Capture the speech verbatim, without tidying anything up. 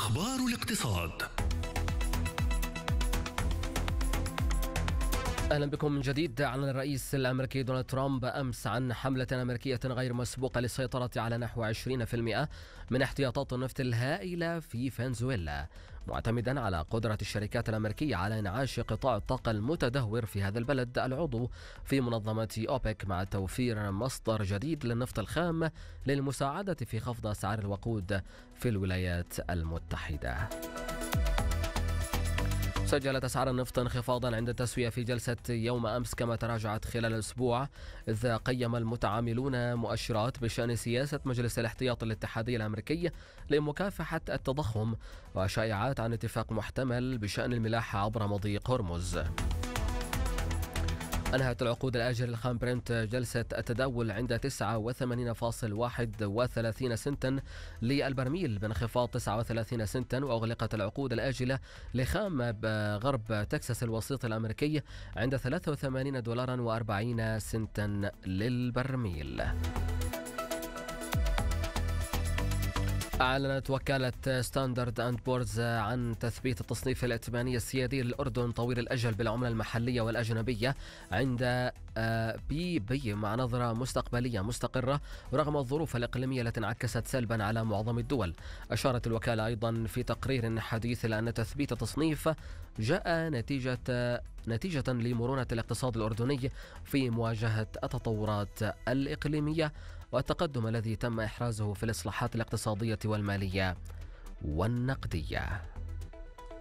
أخبار الاقتصاد. أهلا بكم من جديد. أعلن الرئيس الأمريكي دونالد ترامب أمس عن حملة أمريكية غير مسبوقة للسيطرة على نحو عشرين بالمئة من احتياطات النفط الهائلة في فنزويلا، معتمدا على قدرة الشركات الأمريكية على إنعاش قطاع الطاقة المتدهور في هذا البلد العضو في منظمة أوبك، مع توفير مصدر جديد للنفط الخام للمساعدة في خفض أسعار الوقود في الولايات المتحدة. سجلت أسعار النفط انخفاضا عند التسوية في جلسة يوم أمس، كما تراجعت خلال الأسبوع، إذ قيم المتعاملون مؤشرات بشأن سياسة مجلس الاحتياط الاتحادي الأمريكي لمكافحة التضخم وشائعات عن اتفاق محتمل بشأن الملاحة عبر مضيق هرمز. أنهت العقود الآجلة للخام برنت جلسة التداول عند تسعة وثمانين فاصلة واحد وثلاثين سنتا للبرميل بانخفاض تسعة وثلاثين سنتا، وأغلقت العقود الآجلة لخام غرب تكساس الوسيط الأمريكي عند ثلاثة وثمانين دولارا وأربعين سنتا للبرميل. أعلنت وكالة ستاندرد أند بورز عن تثبيت التصنيف الائتماني السيادي للأردن طويل الأجل بالعملة المحلية والأجنبية عند بي بي مع نظرة مستقبلية مستقرة رغم الظروف الإقليمية التي انعكست سلبا على معظم الدول. أشارت الوكالة أيضا في تقرير حديث إلى أن تثبيت التصنيف جاء نتيجة نتيجة لمرونة الاقتصاد الأردني في مواجهة التطورات الإقليمية والتقدم الذي تم إحرازه في الإصلاحات الاقتصادية والمالية والنقدية.